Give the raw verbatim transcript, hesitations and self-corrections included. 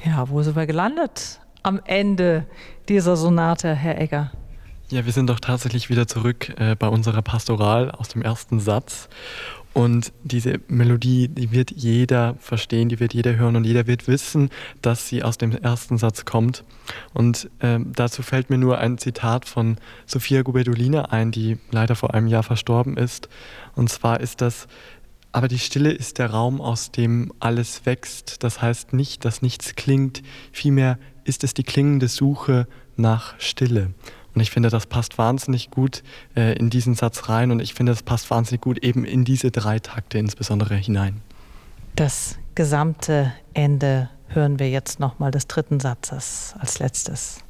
Ja, wo sind wir gelandet am Ende dieser Sonate, Herr Egger? Ja, wir sind doch tatsächlich wieder zurück äh, bei unserer Pastoral aus dem ersten Satz. Und diese Melodie, die wird jeder verstehen, die wird jeder hören und jeder wird wissen, dass sie aus dem ersten Satz kommt. Und ähm, dazu fällt mir nur ein Zitat von Sophia Gubertolina ein, die leider vor einem Jahr verstorben ist. Und zwar ist das: Aber die Stille ist der Raum, aus dem alles wächst. Das heißt nicht, dass nichts klingt, vielmehr ist es die klingende Suche nach Stille. Und ich finde, das passt wahnsinnig gut äh, in diesen Satz rein und ich finde, das passt wahnsinnig gut eben in diese drei Takte insbesondere hinein. Das gesamte Ende hören wir jetzt nochmal des dritten Satzes als letztes.